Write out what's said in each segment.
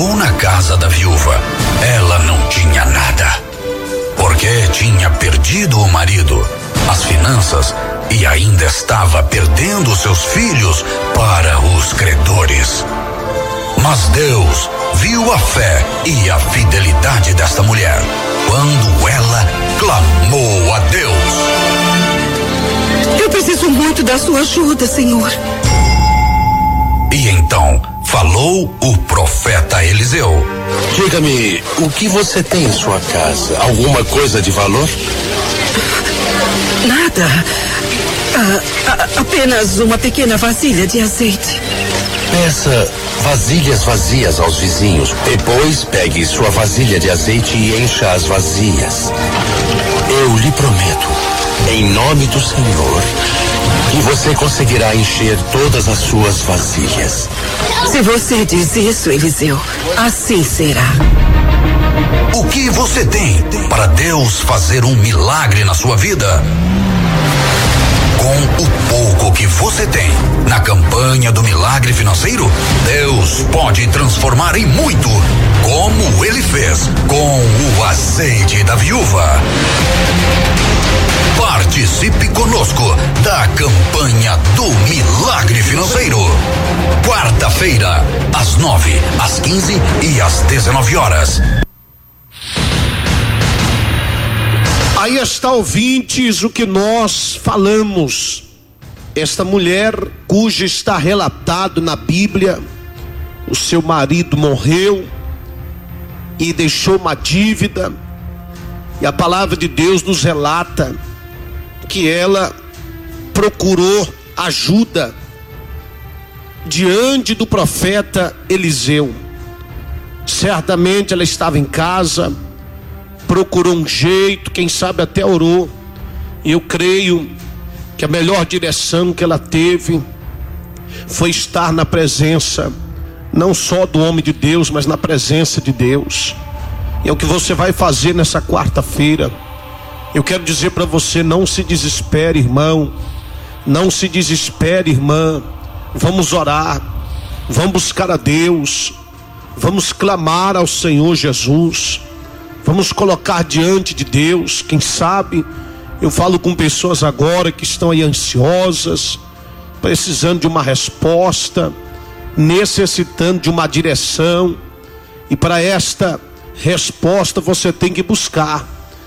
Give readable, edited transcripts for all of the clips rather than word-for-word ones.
chegou na casa da viúva, ela não tinha nada. Porque tinha perdido o marido, as finanças e ainda estava perdendo seus filhos para os credores. Mas Deus viu a fé e a fidelidade desta mulher quando ela clamou a Deus. Eu preciso muito da sua ajuda, Senhor. E então falou o profeta Eliseu. Diga-me, o que você tem em sua casa? Alguma coisa de valor? Nada. Apenas uma pequena vasilha de azeite. Peça vasilhas vazias aos vizinhos. Depois pegue sua vasilha de azeite e encha as vazias. Eu lhe prometo, em nome do Senhor, que você conseguirá encher todas as suas vasilhas. Se você diz isso, Eliseu, assim será. O que você tem para Deus fazer um milagre na sua vida? Com o pouco que você tem na campanha do milagre financeiro, Deus pode transformar em muito, como ele fez com o azeite da viúva. Participe conosco da campanha do milagre financeiro. Quarta-feira, às 9, às 15 e às 19 horas. Aí está, ouvintes, o que nós falamos. Esta mulher, cujo está relatado na Bíblia, o seu marido morreu e deixou uma dívida, e a palavra de Deus nos relata que ela procurou ajuda diante do profeta Eliseu. Certamente ela estava em casa, procurou um jeito, quem sabe até orou. E eu creio que a melhor direção que ela teve foi estar na presença, não só do homem de Deus, mas na presença de Deus. E é o que você vai fazer nessa quarta-feira. Eu quero dizer para você: não se desespere, irmão, não se desespere, irmã. Vamos orar, vamos buscar a Deus, vamos clamar ao Senhor Jesus. Vamos colocar diante de Deus. Quem sabe, eu falo com pessoas agora que estão aí ansiosas, precisando de uma resposta, necessitando de uma direção. E para esta resposta você tem que buscar.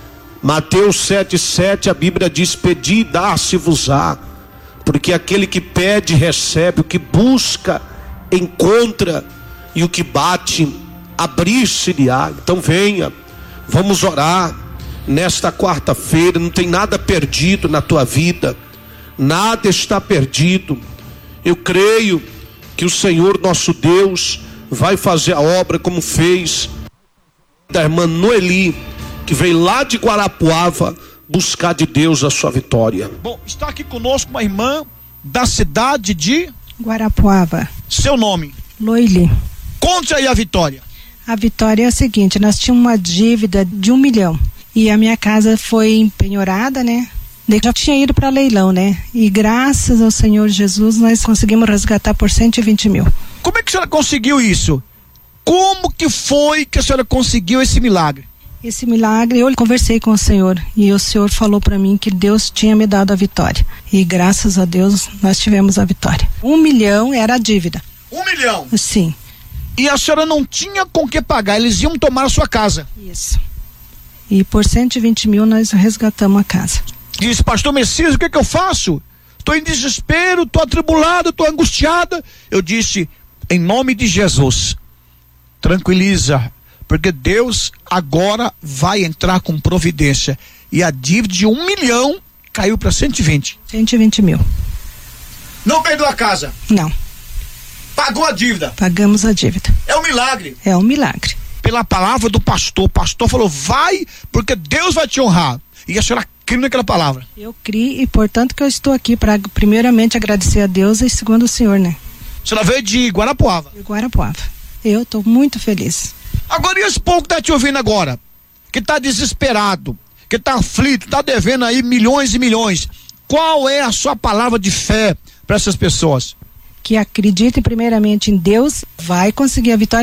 Mateus 7,7, a Bíblia diz: pedi e dá-se-vos-á. Porque aquele que pede recebe, o que busca encontra, e o que bate abrir-se-lhe-á. Então venha, vamos orar nesta quarta-feira. Não tem nada perdido na tua vida, nada está perdido. Eu creio que o Senhor nosso Deus vai fazer a obra como fez da irmã Noeli, que veio lá de Guarapuava buscar de Deus a sua vitória. Bom, está aqui conosco uma irmã da cidade de Guarapuava. Seu nome? Loili. Conte aí a vitória. A vitória é a seguinte: nós tínhamos uma dívida de 1 milhão e a minha casa foi empenhorada, né? Já tinha ido para leilão, né? E graças ao Senhor Jesus nós conseguimos resgatar por 120 mil. Como é que a senhora conseguiu isso? Como que foi que a senhora conseguiu esse milagre? Esse milagre, eu conversei com o Senhor e o Senhor falou para mim que Deus tinha me dado a vitória. E graças a Deus nós tivemos a vitória. 1 milhão era a dívida. 1 milhão? Sim. E a senhora não tinha com que pagar, eles iam tomar a sua casa. Isso. E por 120 mil nós resgatamos a casa. Disse: pastor Messias, o que eu faço? Estou em desespero, estou atribulado, estou angustiada. Eu disse: em nome de Jesus, tranquiliza, porque Deus agora vai entrar com providência. E a dívida de 1 milhão caiu para 120. 120 mil. Não perdeu a casa? Não. Pagou a dívida? Pagamos a dívida. É um milagre. É um milagre. Pela palavra do pastor, o pastor falou: vai, porque Deus vai te honrar. E a senhora crê naquela palavra? Eu criei, e portanto que eu estou aqui para primeiramente agradecer a Deus e segundo o Senhor, né? A senhora veio de Guarapuava? De Guarapuava. Eu estou muito feliz. Agora, e esse povo que está te ouvindo agora, que está desesperado, que está aflito, está devendo aí milhões e milhões, qual é a sua palavra de fé para essas pessoas? Que acreditem primeiramente em Deus, vai conseguir a vitória.